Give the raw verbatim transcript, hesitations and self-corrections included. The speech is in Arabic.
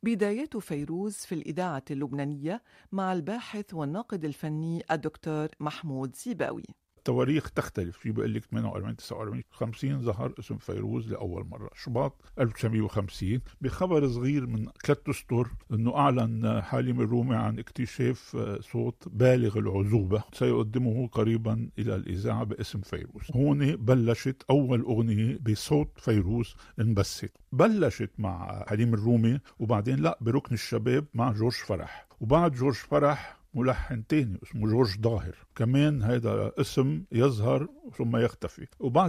بدايات فيروز في الإذاعة اللبنانية مع الباحث والناقد الفني الدكتور محمود زيباوي. التواريخ تختلف، في بيقول لك ثمانية وأربعين تسعة وأربعين خمسين ظهر اسم فيروز لأول مرة شباط ألف وتسعمية وخمسين بخبر صغير من ثلاثة أسطر أنه أعلن حليم الرومي عن اكتشاف صوت بالغ العذوبة سيقدمه قريبا إلى الإذاعة باسم فيروز. هون بلشت أول أغنية بصوت فيروز انبثت، بلشت مع حليم الرومي وبعدين لا بركن الشباب مع جورج فرح، وبعد جورج فرح ملحن تاني اسمه جورج ظاهر، كمان هذا اسم يظهر ثم يختفي، وبعد